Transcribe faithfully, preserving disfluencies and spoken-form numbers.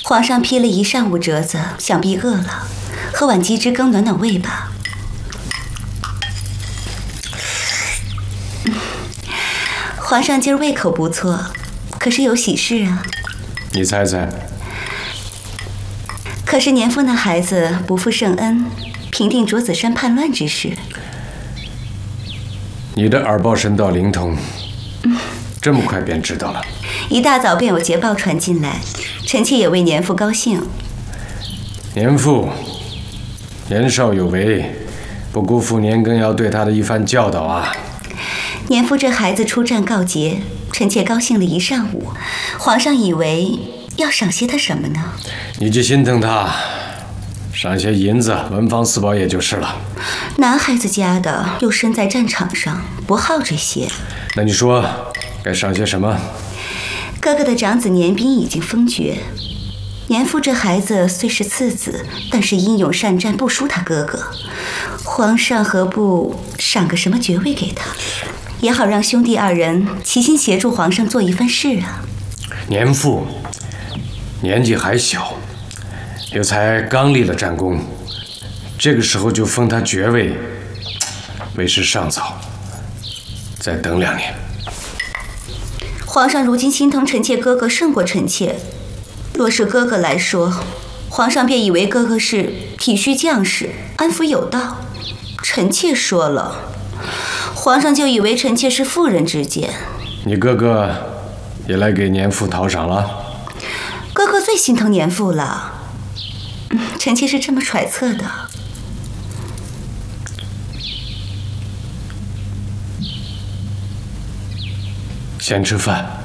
皇上批了一上午折子，想必饿了，喝碗鸡汁羹暖暖胃吧。皇上今儿胃口不错，可是有喜事啊？ 你猜猜。 可是年父那孩子不负圣恩，平定卓子山叛乱之事。 你的耳报神道灵通，嗯、这么快便知道了。 一大早便有捷报传进来，臣妾也为年父高兴。 年父年少有为，不辜负年羹尧对他的一番教导啊。 年父这孩子出战告捷，臣妾高兴了一上午。皇上以为要赏些他什么呢？ 你就心疼他，赏些银子、文房四宝也就是了。 男孩子家的，又身在战场上，不好这些。 那你说该赏些什么？ 哥哥的长子年彬已经封爵，年父这孩子虽是次子，但是英勇善战，不输他哥哥。皇上何不赏个什么爵位给他，也好让兄弟二人齐心协助皇上做一番事啊。 年父年纪还小，又才刚立了战功，这个时候就封他爵位，为时尚早，再等两年。 皇上如今心疼臣妾哥哥胜过臣妾，若是哥哥来说，皇上便以为哥哥是体恤将士，安抚有道。臣妾说了，皇上就以为臣妾是妇人之见。 你哥哥也来给年父讨赏了？ 哥哥最心疼年父了，臣妾是这么揣测的。 先吃饭。